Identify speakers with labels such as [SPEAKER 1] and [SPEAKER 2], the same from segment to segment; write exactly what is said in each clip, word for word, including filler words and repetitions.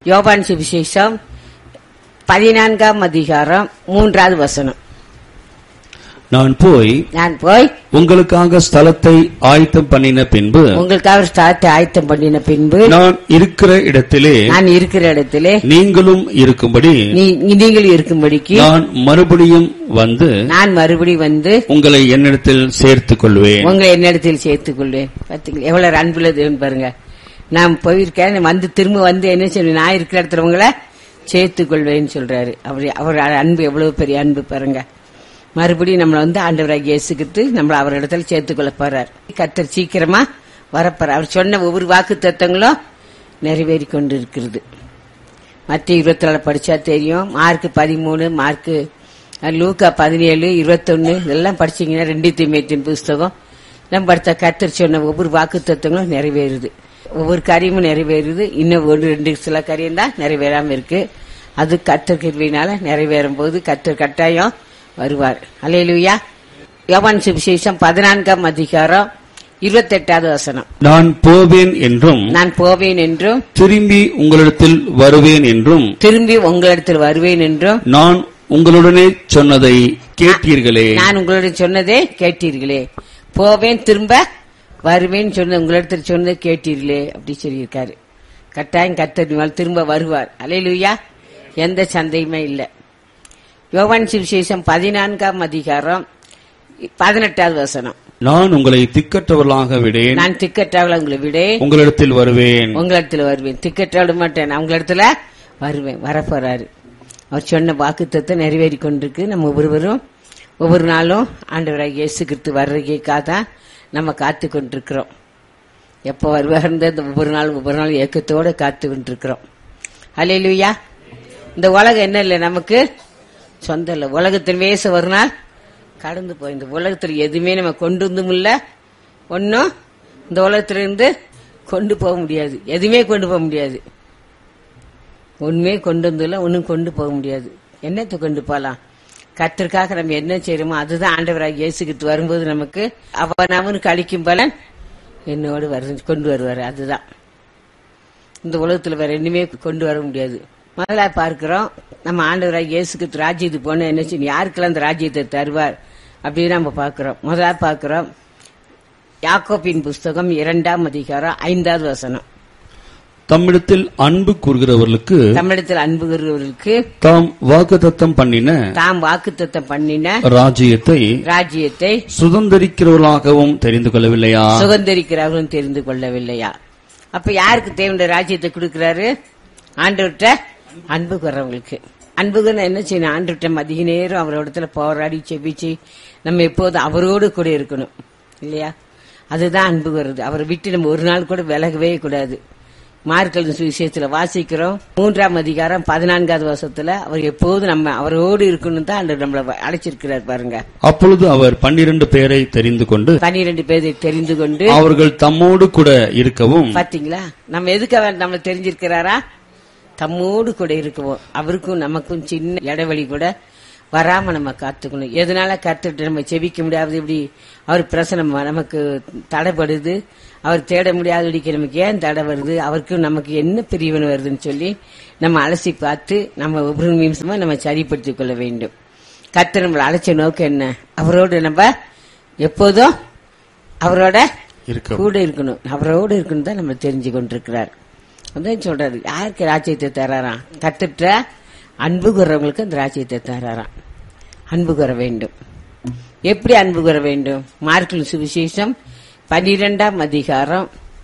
[SPEAKER 1] யோவான் சுவிசேஷம் பதினான்காம் அதிகாரம் மூன்றாவது வசனம்.
[SPEAKER 2] நான் போய்
[SPEAKER 1] நான் போய்
[SPEAKER 2] உங்களுக்காக ஸ்தலத்தை ஆயத்தம் பண்ணின பின்பு
[SPEAKER 1] உங்களுக்காக ஸ்தலத்தை ஆயத்தம் பண்ணின பின்பு
[SPEAKER 2] நான் இருக்கிற இடத்திலே
[SPEAKER 1] நான் இருக்கிற இடத்திலே
[SPEAKER 2] நீங்களும் இருக்கும்படி
[SPEAKER 1] நீங்கள் இருக்கும்படிக்கு
[SPEAKER 2] நான் மறுபடியும் வந்து
[SPEAKER 1] நான் மறுபடியும் வந்து
[SPEAKER 2] உங்களை என்னிடத்தில் சேர்த்துக் கொள்வேன்
[SPEAKER 1] உங்களை என்னிடத்தில் சேர்த்துக் கொள்வேன். பாத்தீங்களா எவ்வளவு அன்புள்ளதுன்னு பாருங்க. நான் போயிருக்கேன், வந்து திரும்ப வந்து என்ன சொல்லுவேன், நான் இருக்கிற இடத்துல உங்களை சேர்த்துக் கொள்வேன்னு சொல்றாரு. அவர் அவர் அன்பு எவ்வளவு பெரிய அன்பு பாருங்க. மறுபடியும் நம்மளை வந்து ஆண்டவராக இயேசுகிட்டு நம்மள அவர் இடத்துல சேர்த்துக் கொள்ள போறார். கர்த்தர் சீக்கிரமா வரப்போறார். அவர் சொன்ன ஒவ்வொரு வாக்கு தத்தங்களும் நிறைவேறி கொண்டு இருக்கிறது. மத்திய இருபத்தி நாலு படிச்சா தெரியும். மார்க் பதிமூணு, மார்க் லூக்கா பதினேழு, இருபத்தொன்னு இதெல்லாம் படிச்சீங்கன்னா ரெண்டு தீமோத்தேயு புஸ்தகம் நம்ம படித்த கர்த்தர் சொன்ன ஒவ்வொரு வாக்கு தத்தங்களும் நிறைவேறுது. ஒவ்வொரு காரியமும் நிறைவேறுது. இன்னும் ஒரு ரெண்டு சில காரியம் தான் நிறைவேறாம இருக்கு. அது கர்த்தர் கிருபையினால நிறைவேறும் போது கர்த்தர் கட்டாயம் வருவார். அல்லேலூயா. யோவான் சுவிசேஷம் பதினான்காம் அதிகாரம் இருபத்தி எட்டாவது வசனம்.
[SPEAKER 2] நான் போவேன் என்றும்
[SPEAKER 1] நான் போவேன் என்றும்
[SPEAKER 2] திரும்பி உங்களிடத்தில் வருவேன் என்றும்
[SPEAKER 1] திரும்பி உங்களிடத்தில் வருவேன் என்றும்
[SPEAKER 2] நான் உங்களுடனே சொன்னதை கேட்டீர்களே.
[SPEAKER 1] நான் உங்களுடன் சொன்னதே கேட்டீர்களே. போவேன் திரும்ப வருவேன் சொன்ன உங்களிடத்தில் சொன்னதை கேட்டீர்களே அப்படி சொல்லியிருக்காரு. கட்டாயம் கர்த்தர் திரும்ப வருவார். அல்லேலூயா. எந்த சந்தேகமே இல்லை. யோவான் சுவிசேஷம் பதினான்காம் அதிகாரம் பதினெட்டாவது வசனம்.
[SPEAKER 2] நான் உங்களை திக்கற்றவர்களாக விடேன்,
[SPEAKER 1] நான் திக்கற்றவர்களாக உங்களை விடேன்,
[SPEAKER 2] உங்களிடத்தில் வருவேன்.
[SPEAKER 1] உங்களிடத்தில் வருவேன். திக்கற்ற மாட்டேன், நான் உங்களிடத்துல வருவேன். வரப்போறாரு. அவர் சொன்ன வாக்குத்தத்தை நிறைவேறி கொண்டிருக்கு. நம்ம ஒவ்வொருவரும் ஒவ்வொரு நாளும் ஆண்டவராக இயேசு கிறிஸ்து வர்றதுக்காக தான் நம்ம காத்து கொண்டிருக்கிறோம். எப்போ வருவார்ந்த ஒவ்வொரு நாளும் ஒவ்வொரு நாளும் ஏக்கத்தோட காத்து கொண்டிருக்கிறோம். அல்லேலூயா. இந்த உலகம் என்ன இல்லை, நமக்கு சொந்தம் இல்லை. உலகத்தின் வேச ஒரு நாள் கடந்து போய் இந்த உலகத்தில் எதுவுமே நம்ம கொண்டு வந்தும் இல்ல, ஒன்னும் இந்த உலகத்திலிருந்து கொண்டு போக முடியாது. எதுவுமே கொண்டு போக முடியாது. ஒண்ணுமே கொண்டு வந்துல ஒன்னும் கொண்டு போக முடியாது. என்னத்தை கொண்டு போகலாம்? கர்த்தருக்காக நம்ம என்ன செய்யறோமோ அதுதான் ஆண்டவராக இயேசுகிட்டு வரும்போது நமக்கு அவன் அவனுக்கு அளிக்கும் பலன் என்னோடு வருது கொண்டு வருவாரு. அதுதான் இந்த உலகத்துல வேற என்னமே கொண்டு வர முடியாது. முதல்ல பார்க்கிறோம், நம்ம ஆண்டவராக இயேசுகிட்டு ராஜ்யத்துக்கு போன என்ன செய்யும், யாருக்கெல்லாம் அந்த ராஜ்யத்தை தருவார் அப்படின்னு நம்ம பார்க்கிறோம். முதல்ல பார்க்கிறோம் யாக்கோபின் புஸ்தகம் இரண்டாம் அதிகாரம் ஐந்தாவது வசனம்.
[SPEAKER 2] தம்மிடத்தில் அன்பு கூறுகிறவர்களுக்கு
[SPEAKER 1] தம்மிடத்தில் அன்பு கூறுகிறவர்களுக்கு
[SPEAKER 2] தாம் வாக்குத்தத்தம் பண்ணின
[SPEAKER 1] தாம் வாக்குத்தத்தம் பண்ணின
[SPEAKER 2] ராஜ்யத்தை
[SPEAKER 1] ராஜ்யத்தை
[SPEAKER 2] சுதந்திரிக்கிறவர்களாகவும் தெரிந்து கொள்ளவில்லையா
[SPEAKER 1] சுதந்திரிக்கிறார்களும் தெரிந்து கொள்ளவில்லையா? அப்ப யாருக்கு தேவனுடைய ராஜ்யத்தை கொடுக்கிறாரு? ஆண்டவர்கிட்ட அன்பு கூறவங்களுக்கு. அன்புக்கு என்ன செய்யணும்? ஆண்டவர்கிட்ட அதிக நேரம் அவரோடத்துல போராடி செபிச்சு நம்ம எப்போதும் அவரோடு கூட இருக்கணும் இல்லையா? அதுதான் அன்பு கூறுறது. அவரை விட்டு நம்ம ஒரு நாள் கூட விலகவே கூடாது. மார்க்கல் சுவிசேஷத்துல வாசிக்கிறோம் மூன்றாம் அதிகாரம் பதினான்காவது வருஷத்துல அவர் எப்போது நம்ம அவரோடு இருக்கணும் தான் நம்மள அழைச்சிருக்கிறார் பாருங்க.
[SPEAKER 2] அப்பொழுது அவர் பன்னிரண்டு பேரை தெரிந்து கொண்டு
[SPEAKER 1] பன்னிரண்டு பேரை தெரிந்து கொண்டு
[SPEAKER 2] அவர்கள் தம்மோடு கூட இருக்கவும்.
[SPEAKER 1] பாத்தீங்களா, நம்ம எதுக்கு நம்ம தெரிஞ்சிருக்கிறாரா? தம்மோடு கூட இருக்கவும். அவருக்கும் நமக்கும் சின்ன இடைவெளி கூட வராம நம்ம காத்துக்கணும். எதனால கத்துட்டு நம்ம செபிக்க முடியாது, இப்படி அவர் பிரசனம் நமக்கு தடைப்படுது, அவர் தேட முடியாதபடிக்கு நமக்கு ஏன் தடை வருது, அவருக்கு நமக்கு என்ன பிரிவினை வருதுன்னு சொல்லி நம்ம அலசி பார்த்து நம்ம ஒவ்வொரு நிமிஷமா நம்ம சரிப்படுத்திக் கொள்ள வேண்டும். கர்த்தர் நம்மளை அழைச்ச நோக்கம் என்ன? அவரோடு நம்ம எப்போதும் அவரோட கூட இருக்கணும். அவரோடு இருக்கணும் தான் நம்ம தெரிஞ்சு கொண்டிருக்கிறார். அதான் சொல்றாரு, யாருக்கு ராஜ்யத்தை தராராம்? கர்த்தர்ட்ட அன்பு கூறவங்களுக்கு அந்த ராஜ்யத்தை தராராம். அன்பு கூற வேண்டும். எப்படி அன்பு கூற வேண்டும்? மார்க்கின் சுவிசேஷம் பனிரெண்டாம் அதிகாரம்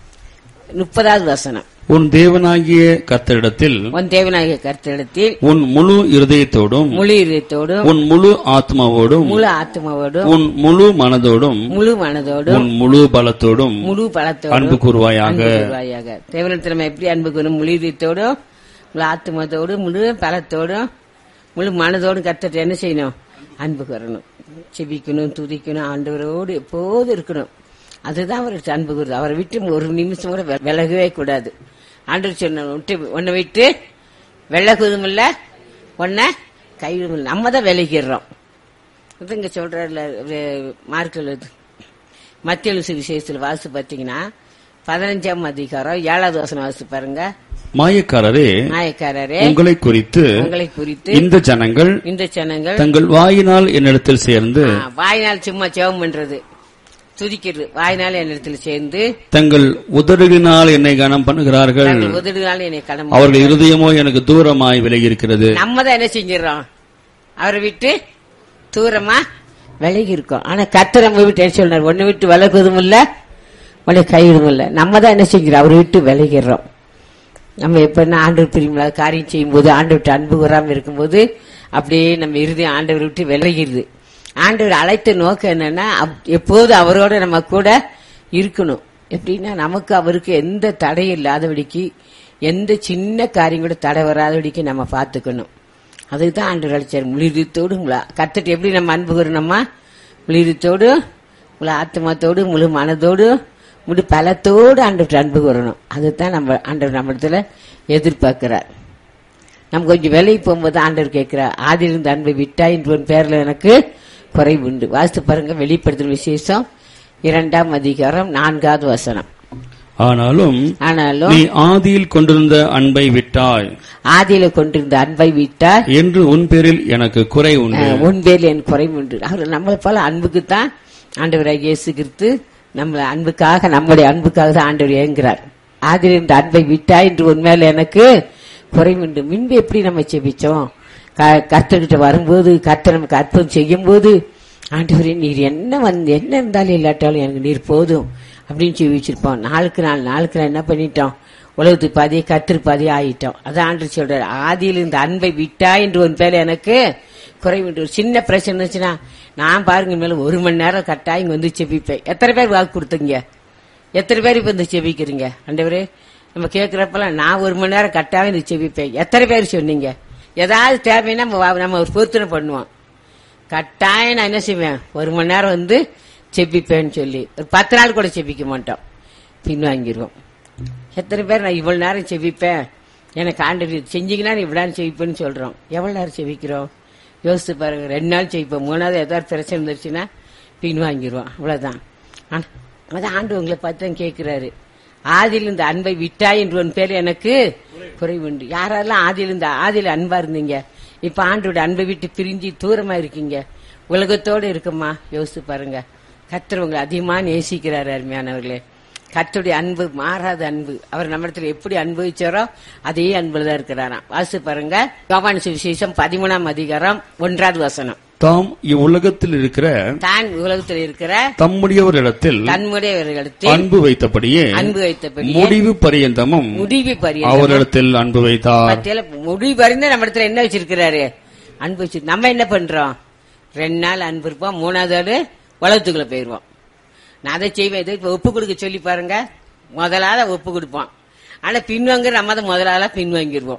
[SPEAKER 1] முப்பதாவது வசனம்.
[SPEAKER 2] உன் தேவனாகிய கர்த்தரிடத்தில்
[SPEAKER 1] உன் தேவனாகிய கர்த்தரிடத்தில்
[SPEAKER 2] உன் முழு இருதயத்தோடும்
[SPEAKER 1] முழு இருதயத்தோடும்
[SPEAKER 2] உன் முழு ஆத்மாவோடும்
[SPEAKER 1] முழு ஆத்மாவோடும்
[SPEAKER 2] உன் முழு மனதோடும்
[SPEAKER 1] முழு மனதோடும்
[SPEAKER 2] உன் முழு பலத்தோடும்
[SPEAKER 1] முழு பலத்தோடும்
[SPEAKER 2] அன்பு கூறுவாயாக.
[SPEAKER 1] தேவனிடத்தில் நம்ம எப்படி அன்பு கூறும்? முழு இதயத்தோடும் முழு ஆத்மாவோடும் முழு பலத்தோடும் முழு மனதோடும் கர்த்தர்ட்ட என்ன செய்யணும்? அன்பு கூறணும், செபிக்கணும், துதிக்கணும், ஆண்டவரோடு எப்போது இருக்கணும். அதுதான் அவருக்கு அன்பு கூறுது. அவரை விட்டு ஒரு நிமிஷம் கூட விலகவே கூடாது. ஆண்டவர் சொன்ன விட்டு உன்னை விட்டு விலகுவதும் இல்ல, உன்னை கைவிடும் இல்லை. நம்ம தான் விலகிடுறோம். இங்க சொல்றாருல மார்க்கில் மத்திய சுவிசேஷத்தில் வாசி பார்த்தீங்கன்னா பதினஞ்சாம் அதிகாரம் ஏழாவது வசனம் வாசி பாருங்க.
[SPEAKER 2] மாயக்காரரே
[SPEAKER 1] மாயக்காரரே
[SPEAKER 2] உங்களை குறித்து
[SPEAKER 1] உங்களை குறித்து
[SPEAKER 2] இந்த ஜனங்கள்
[SPEAKER 1] இந்த ஜனங்கள்
[SPEAKER 2] தங்கள் வாயினால் என்னிடத்தில் சேர்ந்து
[SPEAKER 1] ஆ, வாயினால் சும்மா ஜெபம் பண்றது, துதிக்கிறது, வாயினால் என்னிடத்தில் சேர்ந்து
[SPEAKER 2] தங்கள் உதடுகளினால் என்னை கனம் பண்ணுகிறார்கள்.
[SPEAKER 1] தங்கள் உதடுகளால் என்னை கடமை.
[SPEAKER 2] அவர்கள் இருதயமோ எனக்கு தூரமாய் விலகி இருக்கிறது.
[SPEAKER 1] நம்ம தான் என்ன செஞ்சிடறோம்? அவரை விட்டு தூரமா விலகி இருக்கோம். ஆனா கர்த்தர் நம்ம விட்டு என்ன சொல்றாரு? ஒன்னு விட்டு விலகுவதும் இல்ல, ஒன்னு கைவிடும் இல்ல. நம்ம தான் என்ன செஞ்சிடறோம்? அவரை விட்டு விலகிறோம். நம்ம எப்ப ஆண்டவர் பிரியும்ல காரியம் செய்யும் போது, ஆண்டவர் விட்டு அன்பு கூறாம இருக்கும்போது அப்படியே நம்ம இறுதி ஆண்டவர் விட்டு விலகிறது. ஆண்டவர் அழைத்த நோக்கம் என்னன்னா, எப்போது அவரோட நம்ம கூட இருக்கணும். எப்படின்னா நமக்கு அவருக்கு எந்த தடையும் இல்லாதபடிக்கு, எந்த சின்ன காரியம் கூட தடை வராதபடிக்கு நம்ம பார்த்துக்கணும். அதுதான் ஆண்டவர் அழைச்சார். முழுதத்தோடு உங்களை கத்துட்டு எப்படி நம்ம அன்பு கூறணுமா? முழுதத்தோடு, முழு ஆத்மாத்தோடு, முழு மனதோடு, முழு பலத்தோடு ஆண்டவர் அன்பு கூறணும். அதுதான் நம்ம ஆண்டவர் நம்ம இடத்துல எதிர்பார்க்கிறார். நம்ம கொஞ்சம் வேலைக்கு போகும்போது ஆண்டவர் கேட்கிறார், ஆதிலிருந்து அன்பை விட்டா என்ற பேர்ல எனக்கு குறைவு உண்டு. வாசித்து பாருங்க, வெளிப்படுத்தும் விசேஷம் இரண்டாம் அதிகாரம் நான்காவது வசனம்.
[SPEAKER 2] ஆனாலும்
[SPEAKER 1] ஆனாலும்
[SPEAKER 2] நீ ஆதியில் கொண்டிருந்த அன்பை விட்டாய்,
[SPEAKER 1] ஆதியில கொண்டிருந்த அன்பை விட்டாய்
[SPEAKER 2] என்று உன் பேரில் எனக்கு குறை உண்டு.
[SPEAKER 1] உன் பேரில் எனக்கு குறைவு உண்டு. அவர் நம்மளை போல அன்புக்கு தான் ஆண்டவராக இயேசு கிறிஸ்து நம்மள அன்புக்காக, நம்முடைய அன்புக்காக தான் ஆண்டவர் ஏங்குறார். ஆதியில் இருந்த அன்பை விட்டாய் என்று உன் மேல எனக்கு குறைவு உண்டு. முன்பு எப்படி நம்ம செபிச்சோம்? கர்த்தர்கிட்ட வரும்போது, கர்த்தர் நமக்கு அற்புதம் செய்யும் போது, ஆண்டவரே நீர் என்ன வந்து என்ன இருந்தாலும் இல்லாட்டாலும் எனக்கு நீர் போதும் அப்படின்னு சொல்லி வச்சிருப்போம். நாளுக்கு நாள் நாளுக்கு நாள் என்ன பண்ணிட்டோம்? உலகத்துக்கு பாதியே கத்திரு பாதியே ஆயிட்டோம். அதான் ஆண்டு சொல்றாரு, ஆதியில் இந்த அன்பை விட்டா என்று உன் பேர் எனக்கு குறைவு. ஒரு சின்ன பிரச்சனை இருந்துச்சுன்னா, நான் பாருங்க மேல ஒரு மணி நேரம் கட்டாயம் இங்க வந்து செபிப்பேன். எத்தனை பேர் வாக்கு கொடுத்தீங்க? எத்தனை பேர் இப்ப வந்து செபிக்கிறீங்க? ஆண்டவரே நம்ம கேட்கிறப்பெல்லாம் நான் ஒரு மணி நேரம் கட்டாயம் இந்த செபிப்பேன். எத்தனை பேர் சொன்னீங்க? ஏதாவது தேவைன்னா நம்ம ஒரு பொருத்தனை பண்ணுவோம். கட்டாயம் நான் என்ன செய்வேன்? ஒரு மணி நேரம் வந்து செபிப்பேன்னு சொல்லி ஒரு பத்து நாள் கூட செபிக்க மாட்டோம், பின்வாங்கிடுவோம். எத்தனை பேர் நான் இவ்வளவு நேரம் செபிப்பேன், எனக்கு ஆண்டவர் செஞ்சீங்கன்னா இவ்வளவு செவிப்பேன்னு சொல்றோம். எவ்வளவு நேரம் செவிக்கிறோம்? யோசித்து பாருங்க. ரெண்டு நாள் செவிப்போம், மூணாவது ஏதாவது பிரச்சனை இருந்துச்சுன்னா பின்வாங்கிடுவோம். அவ்வளவுதான். அதான் ஆண்டு உங்களை பார்த்து தான் கேட்கிறாரு, ஆதியில் இந்த அன்பை விட்டாய் என்று உன் பேர் எனக்கு குறைவு உண்டு. யாரெல்லாம் ஆதியில் இந்த ஆதியில் அன்பா இருந்தீங்க, இப்ப ஆண்டோட அன்பை விட்டு பிரிஞ்சு தூரமா இருக்கீங்க, உலகத்தோடு இருக்குமா? யோசித்து பாருங்க. கர்த்தர் உங்களை அதிகமா நேசிக்கிறாரு. அருமையானவர்களே, கர்த்தருடைய அன்பு மாறாத அன்பு. அவர் நம்ம இடத்துல எப்படி அனுபவிச்சாரோ அதே அன்புலதான் இருக்கிறாராம். வாசி பாருங்க, யோவான் சுவிசேஷம் பதிமூணாம் அதிகாரம் ஒன்றாவது வசனம்.
[SPEAKER 2] தாம் இவ்வுலகத்தில் இருக்கிற
[SPEAKER 1] தான் உலகத்தில் இருக்கிற
[SPEAKER 2] தம்முடையவரிடத்தில்
[SPEAKER 1] தன்முடையவர்களிடத்தில்
[SPEAKER 2] அன்பு வைத்தபடியே
[SPEAKER 1] அன்பு வைத்தபடி
[SPEAKER 2] முடிவு பரியந்தமும்
[SPEAKER 1] முடிவு பரியந்தம்
[SPEAKER 2] அவரிடத்தில் அன்பு வைத்தார்.
[SPEAKER 1] முடிவு பரிந்து நம்ம இடத்துல என்ன வச்சிருக்கிறாரு? அன்பு வச்சு. நம்ம என்ன பண்றோம்? ரெண்டு நாள் அன்பு இருப்போம், மூணாவது உலகத்துக்குள்ள போயிருவோம். நான் அதை செய்வேன், இதை ஒப்பு கொடுக்க சொல்லி பாருங்க, முதலால ஒப்பு கொடுப்போம். ஆனா பின்வாங்க நம்ம தான் முதலால பின்வாங்கிடுவோம்.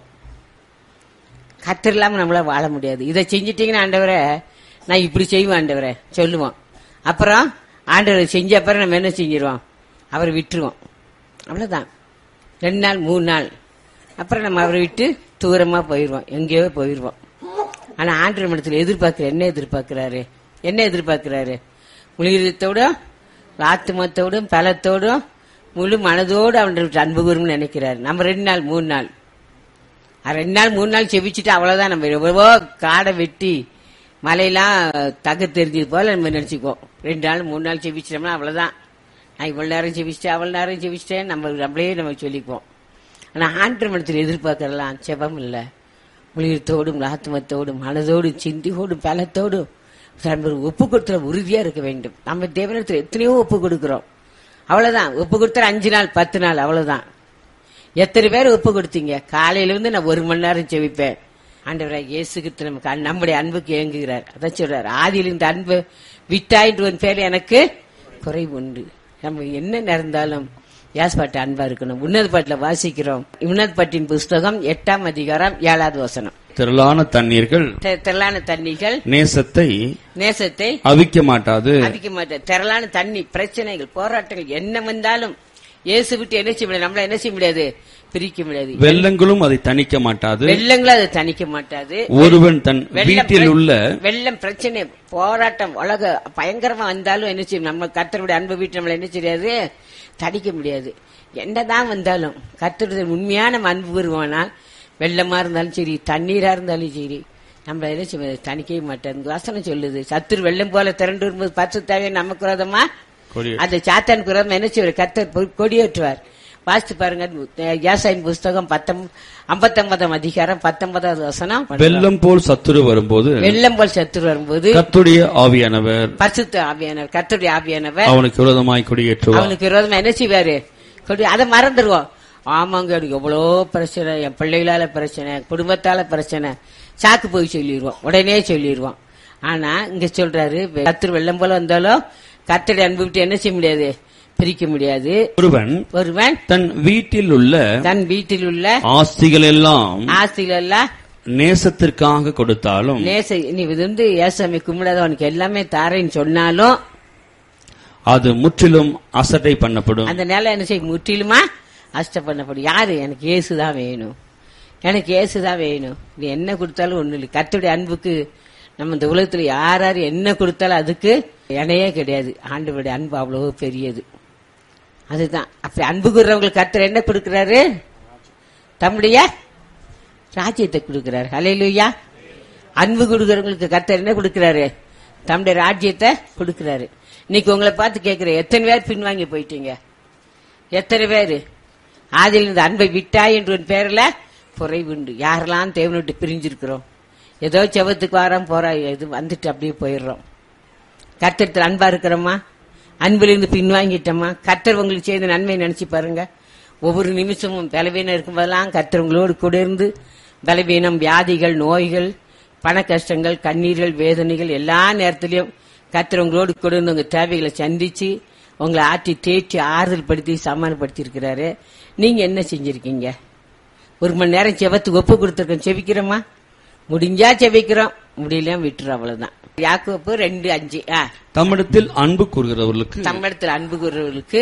[SPEAKER 1] கர்த்தர் இல்லாம நம்மளால வாழ முடியாது. இதை செஞ்சிட்டீங்கன்னா ஆண்டவரை நான் இப்படி செய்வேன் ஆண்டவரை சொல்லுவோம். அப்புறம் ஆண்டவரை செஞ்ச அப்புறம் நம்ம என்ன செஞ்சிருவோம்? அவரை விட்டுருவோம். அவ்வளவுதான். ரெண்டு நாள் மூணு நாள் அப்புறம் நம்ம அவரை விட்டு தூரமா போயிருவோம், எங்கேயோ போயிருவோம். ஆனா ஆண்டவர் மனத்துல எதிர்பார்க்கிற என்ன எதிர்பார்க்கிறாரு? என்ன எதிர்பார்க்கிறாரு? முழுகிறதோடும் ஆத்மத்தோடும் பலத்தோடும் முழு மனதோடு அவன் அன்பு கூறும்னு நினைக்கிறாரு. நம்ம ரெண்டு நாள் மூணு நாள் ரெண்டு நாள் மூணு நாள் செவிச்சுட்டு அவ்வளவுதான். நம்ம எவ்வளவோ காடை வெட்டி மலையெல்லாம் தக தெரிஞ்சது போல நம்ம நினைச்சுக்குவோம். ரெண்டு நாள் மூணு நாள் செவிச்சிட்டோம்னா அவ்வளவுதான். நான் இவ்வளவு நேரம் செவிச்சிட்டேன், அவ்வளவு நேரம் செவிச்சிட்டேன் நம்ம நம்மளே நம்ம சொல்லிக்குவோம். ஆனா ஆண்டவர் மனத்தில் எதிர்பார்க்கலாம் செபம் இல்ல. முழுகிறதோடும் ஆத்மத்தோடும் மனதோடும் சிந்தியோடும் பலத்தோடும் ஒப்பு கொடுத்துல உறுதியா இருக்க வேண்டும். நம்ம தேவனத்தில் எத்தனையோ ஒப்பு கொடுக்கிறோம், அவ்வளவுதான். ஒப்பு கொடுத்த அஞ்சு நாள் பத்து நாள் அவ்வளவுதான். எத்தனை பேர் ஒப்பு கொடுத்தீங்க? காலையில இருந்து நான் ஒரு மணி நேரம் செவிப்பேன். ஆண்டவராக இயேசு கிறிஸ்து நமக்கு நம்முடைய அன்புக்கு ஏங்குகிறார். அதான் சொல்றாரு, ஆதியில் இந்த அன்பு விட்டாயின்று ஒரு பேர் எனக்கு குறைவு உண்டு. நம்ம என்ன நடந்தாலும் யாஸ்பாட்டு அன்பா இருக்கணும். உன்னத பாட்டுல வாசிக்கிறோம். உன்னத பாட்டின் புஸ்தகம் எட்டாம் அதிகாரம் ஏழாவது வசனம்.
[SPEAKER 2] திரளான தண்ணீர்கள்
[SPEAKER 1] திரளான தண்ணீர்கள்
[SPEAKER 2] நேசத்தை
[SPEAKER 1] நேசத்தை
[SPEAKER 2] அவிக்க மாட்டாது
[SPEAKER 1] அவிக்க மாட்டாது. திரளான தண்ணி பிரச்சனைகள் போராட்டங்கள் என்ன வந்தாலும் இயேசு விட்டு என்ன செய்ய முடியாது, நம்மள என்ன செய்ய முடியாது, பிரிக்க முடியாது.
[SPEAKER 2] வெள்ளங்களும் அதை தணிக்க மாட்டாது,
[SPEAKER 1] வெள்ளங்களும் அதை தணிக்க மாட்டாது.
[SPEAKER 2] ஒருவன் தன் வீட்டில் உள்ள
[SPEAKER 1] வெள்ளம் பிரச்சனை போராட்டம் உலக பயங்கரமா வந்தாலும் என்ன செய்யும், நம்ம கர்த்தருடைய அன்பு வீட்டு நம்மள என்ன செய்யாது, தணிக்க முடியாது. என்னதான் வந்தாலும் கர்த்தருடைய உண்மையான அன்பு வருவானால் வெள்ளமா இருந்தாலும் சரி, தண்ணீரா இருந்தாலும் சரி, நம்மள என்ன செய்ய தணிக்கவே மாட்டாது. வசனம் சொல்லுது, சத்துரு வெள்ளம் போல திரண்டு வரும்போது பரிசுத்தாவே நமக்கு விரோதமா அந்த சாத்தான் விரோதமா என்ன செய்வார், கர்த்தர் கொடியேற்றுவார். வாசித்து பாருங்க, யாசாயின் புஸ்தகம் ஐம்பத்தொன்பதாம் அதிகாரம் பத்தொன்பதாவது வசனம். வெள்ளம்
[SPEAKER 2] போல் சத்துரு வரும்போது
[SPEAKER 1] வெள்ளம் போல் சத்துரு வரும்போது
[SPEAKER 2] கர்த்தருடைய ஆவியானவர்,
[SPEAKER 1] பரிசுத்த ஆவியானவர், கர்த்தருடைய ஆவியானவர்
[SPEAKER 2] அவனுக்கு விரோதமாய் கொடியேற்றுவார்.
[SPEAKER 1] அவனுக்கு விரோதமா என்ன செய்வாரு, கொடி. அதை மறந்துடுவோம். ஆமாங்க, எனக்கு எவ்வளோ பிரச்சனை, என் பிள்ளைகளால பிரச்சனை, குடும்பத்தால பிரச்சனை, சாக்கு போய் சொல்லிடுவோம், உடனே சொல்லிடுவோம். ஆனா இங்க சொல்றாரு, கர்த்தர் வெள்ளம் போல வந்தாலும் கர்த்தருடைய அன்பு விட்டு என்ன செய்ய முடியாது, பிரிக்க முடியாது.
[SPEAKER 2] ஒருவன்
[SPEAKER 1] ஒருவன்
[SPEAKER 2] தன் வீட்டில் உள்ள
[SPEAKER 1] தன் வீட்டில் உள்ள
[SPEAKER 2] ஆஸ்திகள் எல்லாம்
[SPEAKER 1] ஆஸ்திகள் எல்லாம்
[SPEAKER 2] நேசத்திற்காக கொடுத்தாலும்,
[SPEAKER 1] நேச நீ வந்து ஏசாமி கும்பிடாத அவனுக்கு எல்லாமே தாரேன்னு சொன்னாலும்
[SPEAKER 2] அது முற்றிலும் அசட்டை பண்ணப்படும்.
[SPEAKER 1] அந்த நேரம் என்ன செய்யும், முற்றிலுமா அசட்டை பண்ணப்படும். யாரு, எனக்கு இயேசுதான் வேணும், எனக்கு இயேசுதான் வேணும். நீ என்ன கொடுத்தாலும் ஒண்ணு இல்லை. கர்த்தருடைய அன்புக்கு நம்ம இந்த உலகத்துல யார் யாரு என்ன கொடுத்தாலும் அதுக்கு இணையே கிடையாது. ஆண்டவருடைய அன்பு அவ்வளவு பெரியது. அதுதான் அப்படி அன்பு கூறவங்களுக்கு கர்த்தர் என்ன கொடுக்கிறாரு, தம்முடைய ராஜ்யத்தை கொடுக்கிறாரு. ஹல்லேலூயா. அன்பு கொடுக்கிறவங்களுக்கு கர்த்தர் என்ன கொடுக்கிறாரு, தம்முடைய ராஜ்யத்தை கொடுக்கிறாரு. இன்னைக்கு உங்களை பார்த்து கேட்கிறேன், எத்தனை பேர் பின்வாங்கி போயிட்டீங்க, எத்தனை பேரு ஆதியில் இந்த அன்பை விட்டாய் என்ற பேர்ல குறைவுண்டு. யாரெல்லாம் தேவனை விட்டு பிரிஞ்சிருக்கிறோம், ஏதோ செவத்துக்கு வாரம் போறா, இது வந்துட்டு அப்படியே போயிடுறோம். கர்த்தர் அன்பா இருக்கிறோமா, அன்பிலிருந்து பின்வாங்கிட்டோமா? கர்த்தர் உங்களுக்கு செய்த நன்மை நினைச்சு பாருங்க. ஒவ்வொரு நிமிஷமும் பலவீனம் இருக்கும்போதெல்லாம் கர்த்தர் உங்களோடு கூட இருந்து பலவீனம், வியாதிகள், நோய்கள், பண கஷ்டங்கள், கண்ணீர்கள், வேதனைகள் எல்லா நேரத்திலையும் கர்த்தர் உங்களோடு கூட இருந்து உங்க தேவைகளை சந்திச்சு உங்களை ஆற்றி தேற்றி ஆறுதல் படுத்தி சமாதானப்படுத்தி இருக்கிறாரு. நீங்க என்ன செஞ்சிருக்கீங்க? ஒரு மணி நேரம் செவத்துக்கு ஒப்பு கொடுத்துருக்கோம், செவிக்கிறோமா? முடிஞ்சா செவிக்கிறோம், முடியல விட்டுறோம், அவ்வளவுதான். யாக்கோப்பு ரெண்டு அஞ்சு.
[SPEAKER 2] தம்மிடத்தில் அன்பு கூறுகிறவர்களுக்கு
[SPEAKER 1] தம்மிடத்தில் அன்பு கூறுகிறவர்களுக்கு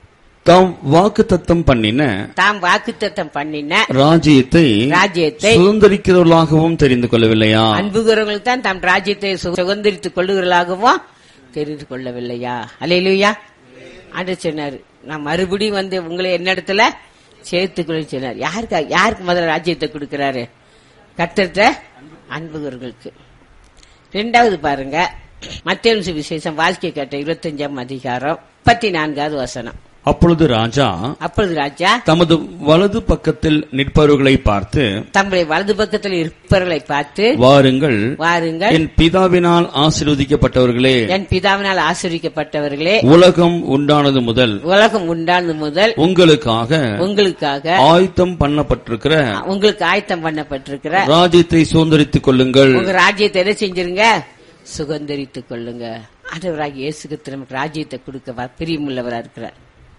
[SPEAKER 2] தாம் வாக்குத்தத்தம் பண்ணின
[SPEAKER 1] தாம் வாக்குத்தத்தம் பண்ணின
[SPEAKER 2] ராஜ்யத்தை
[SPEAKER 1] ராஜ்யத்தை
[SPEAKER 2] சுதந்திரிக்கிறவர்களாகவும் தெரிந்து கொள்ளவில்லையா?
[SPEAKER 1] அன்பு கூறுகிறவர்கள் தான் தாம் ராஜ்யத்தை சுதந்திரித்துக் கொள்ளுகிறவர்களாகவும் தெரிந்து கொள்ளவில்லையா? அல்லேலூயா. ஆண்டவர் சொன்னாரு, நான் மறுபடியும் வந்து உங்களை என்னிடத்துல சேர்த்துக்கொள்ள சொன்னார். யாருக்கு யாருக்கு முதல்ல ராஜ்யத்தை கொடுக்கிறாரு? கர்த்தர்ட்ட அன்பு கூறுகிறவர்களுக்கு. ரெண்டாவது பாருங்க, மத்தேயு சுவிசேஷம் வாழ்க்கை கேட்ட இருபத்தஞ்சாம் அதிகாரம் முப்பத்தி நான்காவது வசனம்.
[SPEAKER 2] அப்பொழுது ராஜா
[SPEAKER 1] அப்பொழுது ராஜா
[SPEAKER 2] தமது வலது பக்கத்தில் நிற்பவர்களை பார்த்து
[SPEAKER 1] தம்முடைய வலது பக்கத்தில் இருப்பவர்களை பார்த்து
[SPEAKER 2] வாருங்கள்
[SPEAKER 1] வாருங்கள்
[SPEAKER 2] என் பிதாவினால் ஆசீர்வதிக்கப்பட்டவர்களே
[SPEAKER 1] என் பிதாவினால் ஆசீர்வதிக்கப்பட்டவர்களே
[SPEAKER 2] உலகம் உண்டானது முதல்
[SPEAKER 1] உலகம் உண்டானது முதல்
[SPEAKER 2] உங்களுக்காக
[SPEAKER 1] உங்களுக்காக
[SPEAKER 2] ஆயத்தம் பண்ணப்பட்டிருக்கிற
[SPEAKER 1] உங்களுக்கு ஆயத்தம் பண்ணப்பட்டிருக்கிற
[SPEAKER 2] ராஜ்யத்தை சுதந்திரித்துக் கொள்ளுங்கள்.
[SPEAKER 1] உங்க ராஜ்யத்தை என்ன செஞ்சிருங்க? சுதந்திரித்துக் கொள்ளுங்க. ஆண்டவராகிய இயேசு கிறிஸ்து நமக்கு ராஜ்யத்தை கொடுக்க பிரியமுள்ளவரா இருக்கிறார்.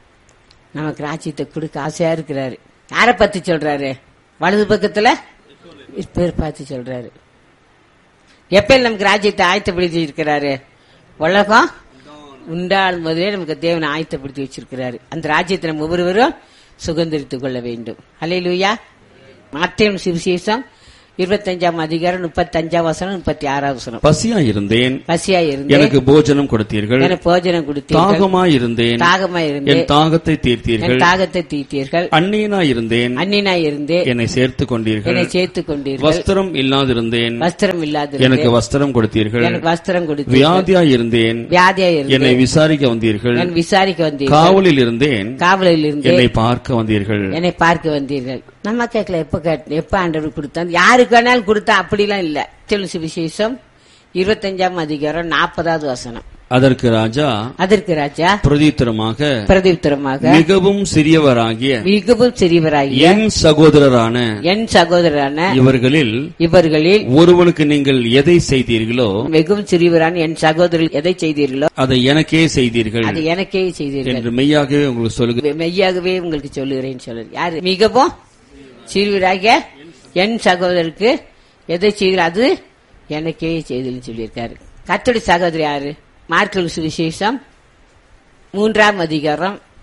[SPEAKER 1] நமக்கு ராஜ்யத்தை கொடுக்க ஆசையா இருக்கிறாரு. யாரை பத்தி சொல்றாரு? வலது பக்கத்துல பேர் பார்த்து சொல்றாரு. எப்ப நமக்கு ராஜ்யத்தை ஆயத்தப்படுத்தி இருக்கிறாரு? உலகம் உண்டால் முதலே நமக்கு தேவனை ஆயத்தப்படுத்தி வச்சிருக்கிறாரு. அந்த ராஜ்யத்தை நம்ம ஒவ்வொருவரும் சுதந்திரித்துக் கொள்ள வேண்டும். அல்லேலூயா. மத்தேயு சுவிசேஷம் இருபத்தஞ்சாம் அதிகாரம் முப்பத்தஞ்சாம் வசனம் முப்பத்தி ஆறாவது வசனம்.
[SPEAKER 2] பசியா இருந்தேன்
[SPEAKER 1] பசியா இருந்தேன்
[SPEAKER 2] எனக்கு போஜனம் கொடுத்தீர்கள்,
[SPEAKER 1] எனக்கு போஜனம் கொடுத்தீர்கள்.
[SPEAKER 2] தாகமாய் இருந்தேன்
[SPEAKER 1] தாகமாய் இருந்தேன்
[SPEAKER 2] என் தாகத்தை தீர்த்தீர்கள்,
[SPEAKER 1] என் தாகத்தை தீர்த்தீர்கள்.
[SPEAKER 2] அந்நியனாய் இருந்தேன்
[SPEAKER 1] அந்நியனாய் இருந்தேன்
[SPEAKER 2] என்னை சேர்த்துக் கொண்டீர்கள்,
[SPEAKER 1] என்னை சேர்த்துக் கொண்டீர்கள்.
[SPEAKER 2] வஸ்திரம் இல்லாதிருந்தேன்
[SPEAKER 1] வஸ்திரம் இல்லாத
[SPEAKER 2] எனக்கு வஸ்திரம் கொடுத்தீர்கள்,
[SPEAKER 1] எனக்கு வஸ்திரம் கொடுத்தீர்கள்.
[SPEAKER 2] வியாதியாய் இருந்தேன்
[SPEAKER 1] வியாதியாய் இருந்தேன்
[SPEAKER 2] என்னை விசாரிக்க வந்தீர்கள்,
[SPEAKER 1] என்னை விசாரிக்க வந்தீர்கள்.
[SPEAKER 2] காவலில் இருந்தேன்
[SPEAKER 1] காவலில் இருந்தேன்
[SPEAKER 2] என்னை பார்க்க வந்தீர்கள்,
[SPEAKER 1] என்னை பார்க்க வந்தீர்கள். நம்ம கேட்கல எப்ப எப்ப ஆண்டவர் கொடுத்தா, யாருக்கு வேணாலும் கொடுத்தா அப்படிலாம் இல்ல. சுவிசேஷம் இருபத்தஞ்சாம் அதிகாரம் நாற்பதாவது வசனம்.
[SPEAKER 2] அதற்கு ராஜா
[SPEAKER 1] அதற்கு ராஜா
[SPEAKER 2] பிரதியுத்தரமாக
[SPEAKER 1] பிரதியுத்தரமாக
[SPEAKER 2] மிகவும் சிறியவராகிய
[SPEAKER 1] மிகவும் சிறியவராகிய
[SPEAKER 2] என் சகோதரரான
[SPEAKER 1] என் சகோதரரான
[SPEAKER 2] இவர்களில்
[SPEAKER 1] இவர்களில்
[SPEAKER 2] ஒருவனுக்கு நீங்கள் எதை செய்தீர்களோ
[SPEAKER 1] மிகவும் சிறியவரான என் சகோதரர் எதை செய்தீர்களோ
[SPEAKER 2] அதை எனக்கே செய்தீர்கள்,
[SPEAKER 1] அதை எனக்கே செய்தீர்கள்
[SPEAKER 2] என்று மெய்யாகவே உங்களுக்கு சொல்லுகிறேன்.
[SPEAKER 1] மெய்யாகவே உங்களுக்கு சொல்லுகிறேன் சொல்லுறது யாரு? மிகவும் சிறியவராகிய என் சகோதரருக்கு எதை செய்தீர்கள் அது எனக்கே செய்தீர்கள் சொல்லியிருக்காரு. கர்த்தருடைய சகோதரி யாரு? மார்க்கு சுவிசேஷம் மூன்றாம் அதிகாரம்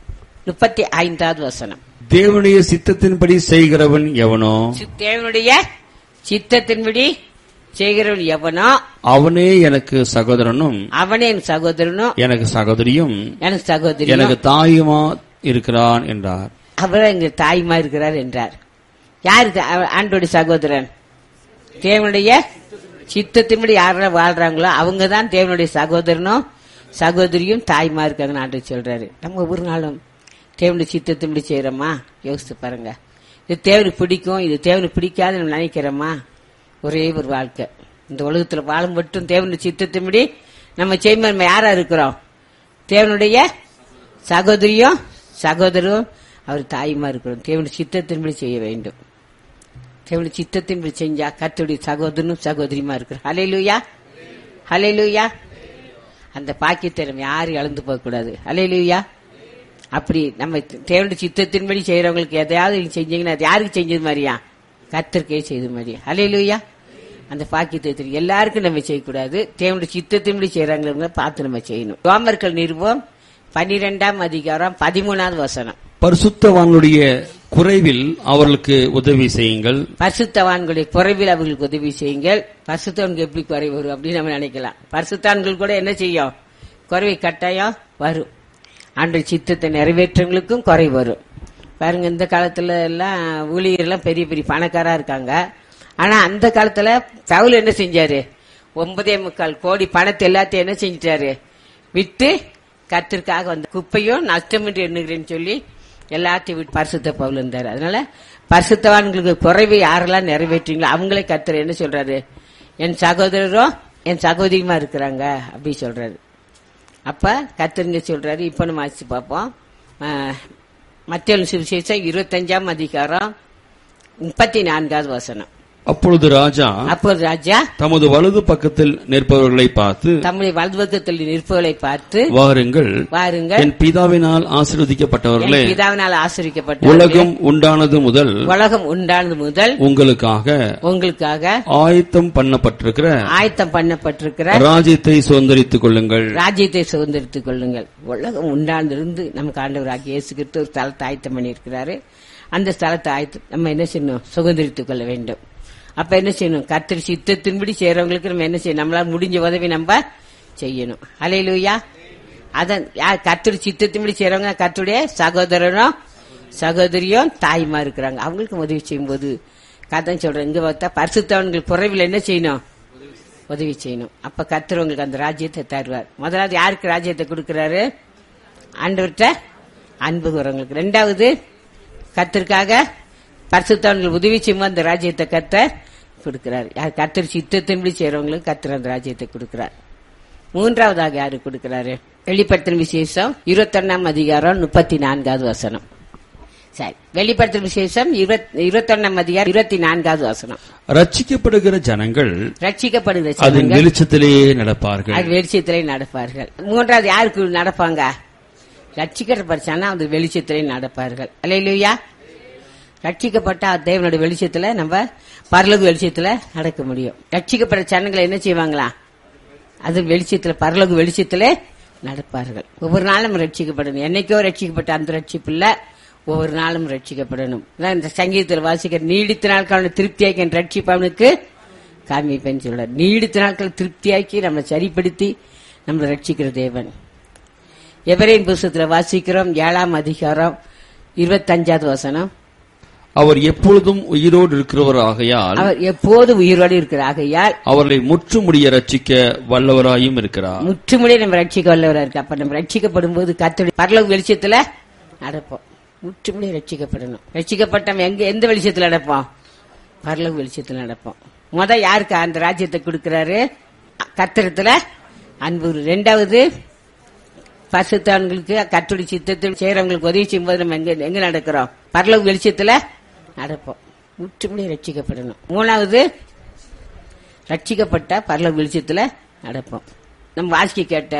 [SPEAKER 1] முப்பத்தி ஐந்தாவது வசனம்.
[SPEAKER 2] தேவனுடைய சித்தத்தின்படி செய்கிறவன் எவனோ,
[SPEAKER 1] தேவனுடைய சித்தத்தின்படி செய்கிறவன் எவனோ
[SPEAKER 2] அவனே எனக்கு சகோதரனும்,
[SPEAKER 1] அவனே என் சகோதரனும்,
[SPEAKER 2] எனக்கு சகோதரியும்,
[SPEAKER 1] எனக்கு சகோதரி,
[SPEAKER 2] எனக்கு தாயுமா இருக்கிறான் என்றார்.
[SPEAKER 1] அவர் எங்க தாயுமா இருக்கிறார் என்றார். யாரு ஆண்டோடைய சகோதரன்? தேவனுடைய சித்தத்தின்படி யாரெல்லாம் வாழ்றாங்களோ அவங்கதான் தேவனுடைய சகோதரனும் சகோதரியும் தாய்மா இருக்காங்கன்னு ஆண்டு சொல்றாரு. நம்ம ஒவ்வொரு நாளும் தேவனுடைய சித்தத்தின்படி செய்யறோமா? யோசித்து பாருங்க. இது தேவனுக்கு பிடிக்கும், இது தேவனுக்கு பிடிக்காது நம்ம நினைக்கிறோமா? ஒரே ஒரு வாழ்க்கை இந்த உலகத்துல வாழும் மட்டும் தேவனுடைய சித்தத்தின்படி நம்ம செய்யும். நம்ம யாரா இருக்கிறோம்? தேவனுடைய சகோதரியும் சகோதரும் அவர் தாயுமா இருக்கிறோம். தேவனுடைய சித்தத்தின்படி செய்ய வேண்டும். தேவனுடைய சித்தத்தின்படி செஞ்சா கர்த்தருடைய சகோதரனும் சகோதரியுமா இருக்கிறோம். ஹல்லேலூயா, ஹல்லேலூயா. அந்த பாக்கியத்தை நம்ம யாரும் இழந்து போக கூடாது. ஹல்லேலூயா. அப்படி நம்ம தேவனுடைய சித்தத்தின்படி செய்யறவங்களுக்கு எதையாவது நீங்க செஞ்சீங்கன்னா அது யாருக்கு செஞ்சது மாதிரியா? கர்த்தருக்கே செய்த மாதிரியா? ஹல்லேலூயா. அந்த பாக்கியத்தை தெரியும். எல்லாருக்கும் நம்ம செய்யக்கூடாது. தேவனுடைய சித்தத்தின்படி செய்யறாங்க பார்த்து நம்ம செய்யணும். ரோமர்கள் நிருபம் பன்னிரெண்டாம் அதிகாரம் பதிமூணாவது வசனம்.
[SPEAKER 2] பரிசுத்தவான்களுடைய குறைவில் அவர்களுக்கு உதவி செய்யுங்கள்.
[SPEAKER 1] பரிசுத்தவான்களுடைய குறைவில் அவர்களுக்கு உதவி செய்யுங்கள். பரிசுத்தவான்கள் எப்படி குறை வரும் அப்படின்னு நம்ம நினைக்கலாம். பரிசுத்தவான்கள் கூட என்ன செய்யும்? குறைவை கட்டாயம் வரும். ஆண்டவர் சித்தத்தை நிறைவேற்றவங்களுக்கும் குறை வரும். பாருங்க, இந்த காலத்துல எல்லாம் ஊழியர் எல்லாம் பெரிய பெரிய பணக்காரா இருக்காங்க. ஆனா அந்த காலத்துல பவுல் என்ன செஞ்சாரு? ஒன்பதே முக்கால் கோடி பணத்தை எல்லாத்தையும் என்ன செஞ்சிட்டாரு? விட்டு கர்த்தருக்காக வந்த குப்பையும் நஷ்டம் என்று எண்ணுகிறேன்னு சொல்லி எல்லாத்தையும் விட்டு பரிசுத்த பவுல் இருந்தாரு. அதனால பரிசுத்தவான்களுக்கு குறைவை யாரெல்லாம் நிறைவேற்றீங்களோ அவங்களே கர்த்தர் என்ன சொல்றாரு? என் சகோதரரும் என் சகோதரியுமா இருக்கிறாங்க அப்படி சொல்றாரு. அப்ப கர்த்தருங்க சொல்றாரு. இப்ப நம்ம ஆச்சு பார்ப்போம். மத்தேயு சுவிசேஷம் இருபத்தஞ்சாம் அதிகாரம் முப்பத்தி நான்காவது வசனம்.
[SPEAKER 2] அப்பொழுது ராஜா
[SPEAKER 1] அப்பொழுது ராஜா
[SPEAKER 2] தமது வலது பக்கத்தில் நிற்பவர்களை பார்த்து
[SPEAKER 1] தம்முடைய வலது பக்கத்தில் நிற்பவர்களை பார்த்து
[SPEAKER 2] வாருங்கள்,
[SPEAKER 1] வாருங்கள்,
[SPEAKER 2] என் பிதாவினால் ஆசீர்வதிக்கப்பட்டவர்களே,
[SPEAKER 1] பிதாவினால் ஆசீர்வதிக்கப்பட்ட
[SPEAKER 2] உலகம் உண்டானது முதல்
[SPEAKER 1] உலகம் உண்டானது முதல்
[SPEAKER 2] உங்களுக்காக
[SPEAKER 1] உங்களுக்காக
[SPEAKER 2] ஆயத்தம் பண்ணப்பட்டிருக்கிற
[SPEAKER 1] ஆயத்தம் பண்ணப்பட்டிருக்கிற
[SPEAKER 2] ராஜ்யத்தை சுதந்திரித்துக் கொள்ளுங்கள்
[SPEAKER 1] ராஜ்யத்தை சுதந்திரித்துக் கொள்ளுங்கள். உலகம் உண்டானதிலிருந்து நமக்கு ஆண்டவராகிய இயேசு கிறிஸ்து ஒரு ஸ்தலத்தை ஆயத்தம் பண்ணி இருக்கிறாரு. அந்த ஸ்தலத்தை ஆயத்தம் நம்ம என்ன செய்யணும்? சுதந்திரித்துக் கொள்ள வேண்டும். அப்ப என்ன செய்யணும்? கர்த்தர் சித்தத்தின்படி செய்யறவங்களுக்கு நம்ம என்ன செய்யணும்? நம்மளால முடிஞ்ச உதவி நம்ம செய்யணும். ஹல்லேலூயா. அதான் கர்த்தர் சித்தத்தின்படி செய்யறவங்க கர்த்தருடைய சகோதரனும் சகோதரியும் தாய்மா இருக்கிறாங்க. அவங்களுக்கு உதவி செய்யும் போது கதை சொல்றேன். இங்க பார்த்தா பரிசுத்தவான்கள் குறைவில் என்ன செய்யணும்? உதவி செய்யணும். அப்ப கர்த்தர் உங்களுக்கு அந்த ராஜ்யத்தை தருவார். முதலாவது யாருக்கு ராஜ்யத்தை கொடுக்கிறாரு? ஆண்டவர்கிட்ட அன்பு கூறவங்களுக்கு. ரெண்டாவது கர்த்தருக்காக பரிசுத்தவான்கள் உதவி செய்யும் அந்த ராஜ்யத்தை கர்த்தர் கொடுக்கிறார். யார்? கர்த்தர் சித்தத்தின்படி செய்யறவங்களுக்கு கர்த்தர் அந்த ராஜ்யத்தை கொடுக்கிறார். மூன்றாவதாக யாரு கொடுக்கிறாரு? வெளிப்படுத்தல் விசேஷம் இருபத்தி ஒன்னாம் அதிகாரம் முப்பத்தி நான்காவது வசனம். சரி, வெளிப்படுத்தல் விசேஷம் இருபத்தி ஒன்னாம் அதிகாரம் இருபத்தி நான்காவது வசனம்.
[SPEAKER 2] ரட்சிக்கப்படுகிற ஜனங்கள்
[SPEAKER 1] ரட்சிக்கப்படுகிற
[SPEAKER 2] அதன் வெளிச்சத்திலே நடப்பார்கள்.
[SPEAKER 1] அது வெளிச்சத்திலே நடப்பார்கள். மூன்றாவது யாருக்கு நடப்பாங்க? ரட்சிக்கப்பட்டானா அந்த வெளிச்சத்திலே நடப்பார்கள். அல்லேலூயா. ரட்சிக்கப்பட்ட தேவனுடைய வெளிச்சத்துல நம்ம பரலோக வெளிச்சத்துல நடக்க முடியும். ரட்சிக்கப்பட்ட ஜனங்களை என்ன செய்வாங்களா? அது வெளிச்சத்துல பரலோக வெளிச்சத்துல நடப்பார்கள். ஒவ்வொரு நாளும் ரட்சிக்கப்படணும். என்னைக்கோ ரட்சிக்கப்பட்ட அந்த ரட்சிப்பு இல்ல, ஒவ்வொரு நாளும் ரட்சிக்கப்படணும். இந்த சங்கீதத்தில் வாசிக்கிற நீடித்த நாட்கள் திருப்தியாக்கி என் ரட்சிப்பு அவனுக்கு காமிப்பேன்னு சொல்றார். நீடித்த நாட்கள் திருப்தியாக்கி நம்மளை சரிப்படுத்தி நம்மளை ரட்சிக்கிற தேவன். எபிரேயர் புத்தகத்துல வாசிக்கிறோம் ஏழாம் அதிகாரம் இருபத்தஞ்சாவது வசனம்.
[SPEAKER 2] அவர் எப்பொழுதும் உயிரோடு இருக்கிறவர் ஆகையால்
[SPEAKER 1] அவர் எப்போது உயிரோடு இருக்கிற ஆகையால்
[SPEAKER 2] அவர்களை முற்றுமுடிய ரட்சிக்க வல்லவராயும் இருக்கிறார்.
[SPEAKER 1] முற்றுமுடிய நம்ம ரட்சிக்க வல்லவரா இருக்கு. அப்ப நம்ம ரட்சிக்கப்படும் போது கர்த்தருடைய பரலோக வெளிச்சத்துல நடப்போம். முற்றுமுடிய ரட்சிக்கப்படணும். ரட்சிக்கப்பட்ட எங்க எந்த வெளிச்சத்துல நடப்போம்? பரலோக வெளிச்சத்துல நடப்போம். முத யாருக்கு அந்த ராஜ்யத்தை கொடுக்கிறாரு? கர்த்தரத்துல அன்பு. ரெண்டாவது பரிசுத்தவான்களுக்கு கர்த்தருடைய சித்தத்தில் செய்யறவங்களுக்கு உதவி செய்யும் போது நம்ம எங்க எங்க நடக்கிறோம்? பரலோக வெளிச்சத்துல நடப்போம். முற்றுமுடிய ரட்சிக்கப்படணும். மூணாவது ரட்சிக்கப்பட்ட பரலோக வெளிச்சத்துல நடப்போம். நம்ம வாசிக்க கேட்ட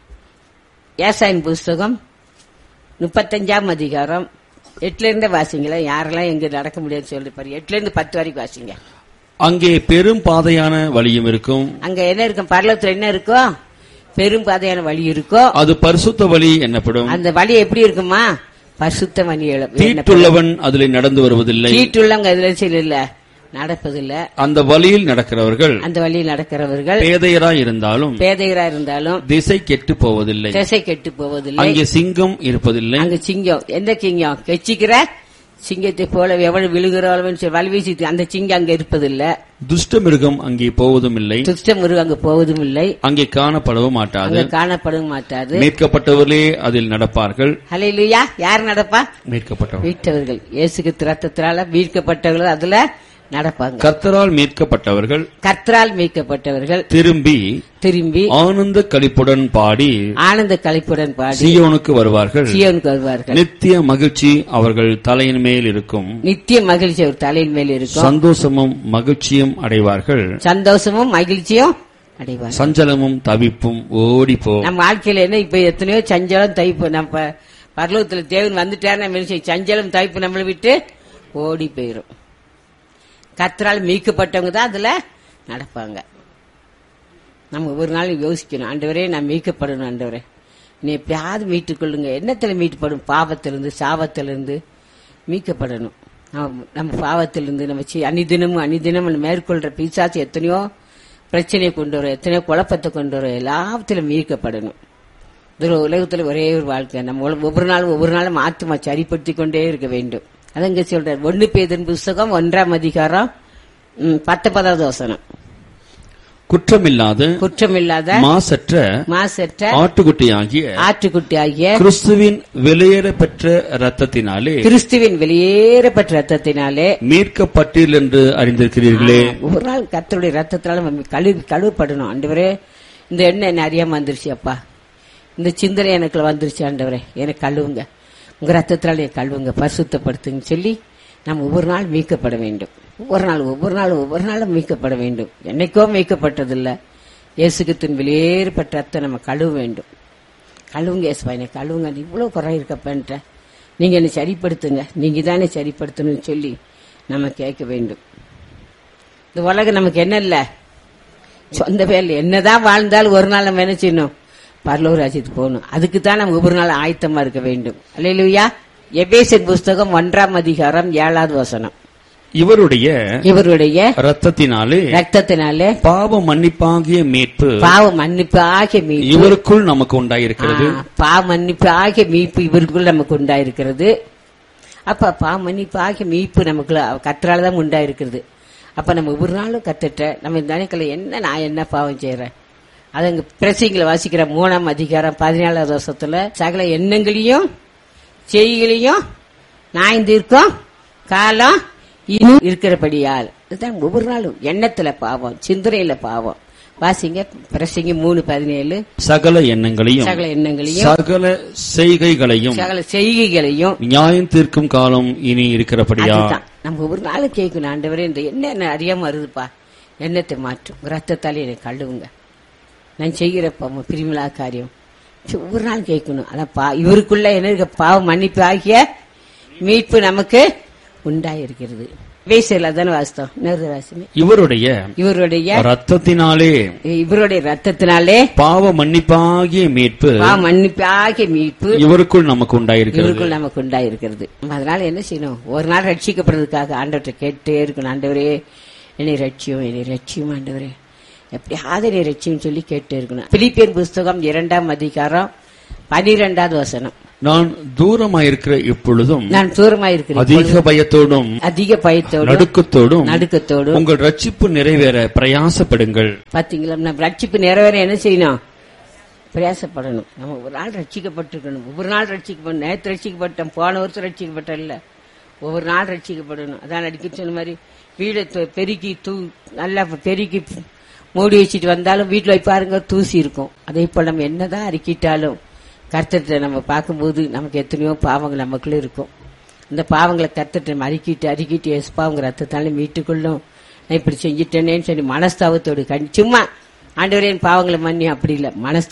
[SPEAKER 1] ஏசாயின் புஸ்தகம் முப்பத்தஞ்சாம் அதிகாரம் எட்டுல இருந்து வாசிங்களா. யாரெல்லாம் எங்க நடக்க முடியாது சொல்லி பாரு. எட்டுல இருந்து பத்து வரைக்கும் வாசிங்க.
[SPEAKER 2] அங்கே பெரும் பாதையான வழியும் இருக்கும்.
[SPEAKER 1] அங்க என்ன இருக்கும்? பரலோகத்துல என்ன இருக்கும்? பெரும் பாதையான வழி இருக்கும்.
[SPEAKER 2] அது பரிசுத்த வழி என்னப்படும்.
[SPEAKER 1] அந்த வழி எப்படி இருக்குமா? பரிசுத்தம் அணி
[SPEAKER 2] தீட்டுள்ளவன் அதிலே நடந்து வருவதில்லை.
[SPEAKER 1] தீட்டுள்ளவங்க அதுல இல்ல நடப்பதில்லை.
[SPEAKER 2] அந்த வழியில் நடக்கிறவர்கள்
[SPEAKER 1] அந்த வழியில் நடக்கிறவர்கள்
[SPEAKER 2] பேதையராய் இருந்தாலும்
[SPEAKER 1] பேதையரா இருந்தாலும்
[SPEAKER 2] திசை கெட்டு போவதில்லை.
[SPEAKER 1] திசை கெட்டு போவதில்லை.
[SPEAKER 2] அங்கே சிங்கம் இருப்பதில்லை.
[SPEAKER 1] அங்க சிங்கம் எந்த சிங்கம் கெச்சிக்கிற சிங்கத்தை போல எவ்வளவு விழுகிறவன் வலி வீசி அந்த சிங்கம் அங்க இருப்பதில்லை.
[SPEAKER 2] துஷ்ட மிருகம் அங்கே போவதும் இல்லை.
[SPEAKER 1] துஷ்ட மிருகம் அங்க போவதும் இல்லை.
[SPEAKER 2] அங்கே காணப்படவும் மாட்டாது.
[SPEAKER 1] காணப்படவும் மாட்டாது.
[SPEAKER 2] மீட்கப்பட்டவர்களே அதில் நடப்பார்கள்.
[SPEAKER 1] ஹல்லேலூயா. யார் நடப்பா?
[SPEAKER 2] மீட்கப்பட்டவர்கள்.
[SPEAKER 1] மீட்கவர்கள் இயேசு கிறிஸ்து ரத்தத்தினால மீட்கப்பட்டவர்கள் அதுல நடப்பாங்க.
[SPEAKER 2] கர்த்தரால் மீட்கப்பட்டவர்கள்
[SPEAKER 1] கர்த்தரால் மீட்கப்பட்டவர்கள்
[SPEAKER 2] திரும்பி
[SPEAKER 1] திரும்பி
[SPEAKER 2] ஆனந்த களிப்புடன் பாடி
[SPEAKER 1] ஆனந்த களிப்புடன் பாடி
[SPEAKER 2] சீயோனுக்கு வருவார்கள்.
[SPEAKER 1] சீயோனுக்கு வருவார்கள்.
[SPEAKER 2] நித்திய மகிழ்ச்சி அவர்கள் தலையின் மேல் இருக்கும்.
[SPEAKER 1] நித்திய மகிழ்ச்சி அவர் தலையின் மேல் இருக்கும்.
[SPEAKER 2] சந்தோஷமும் மகிழ்ச்சியும் அடைவார்கள்.
[SPEAKER 1] சந்தோஷமும் மகிழ்ச்சியும் அடைவார்கள்.
[SPEAKER 2] சஞ்சலமும் தவிப்பும் ஓடி போ.
[SPEAKER 1] நம்ம வாழ்க்கையில என்ன இப்ப எத்தனையோ சஞ்சலம் தவிப்பு நம்ம பரலோகத்துல தேவன் வந்துட்டாரு சஞ்சலம் தவிப்பு நம்மளை விட்டு ஓடி போயிரும். கர்த்தரால் மீட்கப்பட்டவங்க தான் அதுல நடப்பாங்க. நம்ம ஒவ்வொரு நாளும் யோசிக்கணும், ஆண்டவரே நான் மீட்கப்படணும், ஆண்டவரே நீ எப்பயாவது மீட்டுக் கொள்ளுங்க. என்னத்துல மீட்கப்படும்? பாவத்திலிருந்து சாபத்திலிருந்து மீட்கப்படணும். நம்ம பாவத்திலிருந்து நம்ம அனிதினமும் அனிதினமும் மேற்கொள்ற பிசாசு எத்தனையோ பிரச்சனையை கொண்டு வரும், எத்தனையோ குழப்பத்தை கொண்டு வரும். எல்லாத்திலும் மீட்கப்படணும். இது உலகத்துல ஒரே ஒரு வாழ்க்கை. நம்ம ஒவ்வொரு நாளும் ஒவ்வொரு நாளும் ஆத்மா சரிப்படுத்திக் கொண்டே இருக்க வேண்டும். அதங்க சொல்றார். ஒன்னு பேதுரு புஸ்தகம் ஒன்றாம் அதிகாரம் பத்தொன்பதாவது வசனம்.
[SPEAKER 2] குற்றமில்லாத
[SPEAKER 1] குற்றமில்லாத
[SPEAKER 2] மாசற்ற
[SPEAKER 1] மாசற்ற
[SPEAKER 2] ஆட்டுக்குட்டியாகிய
[SPEAKER 1] ஆட்டுக்குட்டியாகிய
[SPEAKER 2] கிறிஸ்துவின் வெளியேற பெற்ற ரத்தத்தினாலே
[SPEAKER 1] கிறிஸ்துவின் வெளியேற பெற்ற ரத்தத்தினாலே
[SPEAKER 2] மீட்கப்பட்டீர்கள் என்று அறிந்திருக்கிறீர்களே.
[SPEAKER 1] ஒரு நாள் கர்த்தருடைய ரத்தத்தினால கழுவி கழுவப்படணும். ஆண்டவரே இந்த எண்ணெய் என்ன அறியாம வந்துருச்சு அப்பா, இந்த சிந்தனை எனக்கு வந்துருச்சு, ஆண்டவரே எனக்கு கழுவுங்க, உங்க ரத்தத்தினால கழுவுங்க, பரிசுத்தப்படுத்துங்க சொல்லி நாம் ஒவ்வொரு நாள் மீட்கப்பட வேண்டும். ஒவ்வொரு நாள் ஒவ்வொரு நாள் ஒவ்வொரு நாளும் மீட்கப்பட வேண்டும். என்னைக்கோ மீட்கப்பட்டதில்லை. இயேசு கிறிஸ்துவின் வெளியேறப்பட்ட ரத்தம் நம்ம கழுவ வேண்டும். கழுவுங்க இயேசுவா, என்னை கழுவுங்க, நீ இவ்வளவு குறை இருக்கப்பன்ற நீங்க என்னை சரிப்படுத்துங்க, நீங்க தானே சரிப்படுத்தணும்னு சொல்லி நம்ம கேட்க வேண்டும். இந்த உலகம் நமக்கு என்ன இல்ல, சொந்த வேலை என்னதான் வாழ்ந்தாலும் ஒரு நாள் நம்ம என்ன செய்யணும்? பரலோக ராஜ்யத்துக்கு போகணும். அதுக்கு தான் நம்ம ஒவ்வொரு நாள் ஆயத்தமா இருக்க வேண்டும். அல்லேலூயா. எபேசியர் புஸ்தகம் ஒன்றாம் அதிகாரம் ஏழாவது வசனம்.
[SPEAKER 2] இவருடைய
[SPEAKER 1] இவருடைய
[SPEAKER 2] ரத்தத்தினாலே
[SPEAKER 1] ரத்தத்தினாலே
[SPEAKER 2] பாவ மன்னிப்பாகிய மீட்பு
[SPEAKER 1] பாவ மன்னிப்பு ஆகிய மீட்பு
[SPEAKER 2] இவருக்குள் நமக்கு உண்டாயிருக்கிறது.
[SPEAKER 1] பாவ மன்னிப்பு ஆகிய மீட்பு இவருக்குள் நமக்கு உண்டாயிருக்கிறது. அப்ப பாவ மன்னிப்பு ஆகிய மீட்பு நமக்கு கர்த்தரால தான் உண்டாயிருக்கிறது. அப்ப நம்ம ஒவ்வொரு நாளும் கத்துட்ட நம்ம இந்த நினைக்கல என்ன நான் என்ன பாவம் செய்யறேன். அது அங்க பிரசிங்களை வாசிக்கிற மூணாம் அதிகாரம் பதினாலாவது வருஷத்துல சகல எண்ணங்களையும் செய்களையும் நாய்ந்திருக்கும் காலம் இன்னும் இருக்கிறபடியால் இதுதான் ஒவ்வொரு நாளும் எண்ணத்துல பாவம், சிந்தனையில பாவம். வாசிங்க பிரசிங்க மூணு பதினேழு.
[SPEAKER 2] சகல எண்ணங்களையும்
[SPEAKER 1] சகல எண்ணங்களையும்
[SPEAKER 2] சகல செய்கைகளையும்
[SPEAKER 1] சகல செய்கைகளையும்
[SPEAKER 2] நியாயம் தீர்க்கும் காலம் இனி இருக்கிறபடியா.
[SPEAKER 1] நம்ம ஒவ்வொரு நாளும் கேட்கணும், ஆண்டவரே இந்த என்ன அறியாம வருதுப்பா, எண்ணத்தை மாற்றும், ரத்தத்தாலே என்னை கழுவுங்க, நான் செய்கிறப்ப பிரிமிலா காரியம் ஒவ்வொரு நாள் கேட்கணும். அதான் இவருக்குள்ள என்ன பாவ மன்னிப்பு ஆகிய மீட்பு நமக்கு உண்டாயிருக்கிறது.
[SPEAKER 2] இவருடைய
[SPEAKER 1] இவருடைய
[SPEAKER 2] ரத்தத்தினாலே
[SPEAKER 1] இவருடைய ரத்தத்தினாலே
[SPEAKER 2] பாவ மன்னிப்பாகிய மீட்பு
[SPEAKER 1] பாவ மன்னிப்பாகிய மீட்பு
[SPEAKER 2] இவருக்குள் நமக்கு உண்டாயிருக்கிறது.
[SPEAKER 1] இவருக்குள் நமக்கு உண்டாயிருக்கிறது. அதனால என்ன செய்யணும்? ஒரு நாள் ரட்சிக்கப்படுறதுக்காக ஆண்டவர்கிட்ட கேட்டே இருக்கணும். ஆண்டவரே என்னை ரட்சியும், என்னை ரட்சியும் ஆண்டவரே, எப்படியாவது என்னை ரட்சியும் சொல்லி கேட்டே இருக்கணும். பிலிப்பியர் புஸ்தகம் இரண்டாம் அதிகாரம் பனிரெண்டாவது வசனம்.
[SPEAKER 2] நான் தூரமாயிருக்கிற இப்பொழுதும்
[SPEAKER 1] நான் தூரமாயிருக்கிறேன்
[SPEAKER 2] அதிக பயத்தோடும்
[SPEAKER 1] அதிக பயத்தோடும்
[SPEAKER 2] நடுக்கத்தோடும்
[SPEAKER 1] நடுக்கத்தோடும்
[SPEAKER 2] உங்கள் ரட்சிப்பு நிறைவேற பிரயாசப்படுங்கள்.
[SPEAKER 1] பாத்தீங்களா, நம்ம ரட்சிப்பு நிறைவேற என்ன செய்யணும்? பிரயாசப்படணும். நம்ம ஒரு நாள் ரட்சிக்கப்பட்டிருக்கணும். ஒவ்வொரு நாள் ரட்சிக்கப்படணும். நேற்று ரட்சிக்கப்பட்டோம், போன வருஷம் ரட்சிக்கப்பட்ட இல்ல, ஒவ்வொரு நாள் ரட்சிக்கப்படணும். அதான் அடிக்க சொன்ன மாதிரி வீடை பெருக்கி தூ நல்லா பெருக்கி மூடி வச்சுட்டு வந்தாலும் வீட்டுல பாருங்க தூசி இருக்கும். அதே போல நம்ம என்னதான் அறிக்கிட்டாலும் கர்த்தர்ட்ட நம்ம பார்க்கும்போது நமக்கு எத்தனையோ பாவங்கள் நமக்குள்ள இருக்கும். இந்த பாவங்களை கர்த்தர்ட்ட நம்ம அறிக்கிட்டு அறிக்கிட்டு எஸ்பா உங்க ரத்தத்தால மீட்டுக்கொள்ளும், நான் இப்படி செஞ்சுட்டேனேன்னு சொல்லி மனஸ்தாபத்தோடு சும்மா ஆண்டவரே பாவங்களை மன்னி அப்படி இல்லை, மனஸ்தாப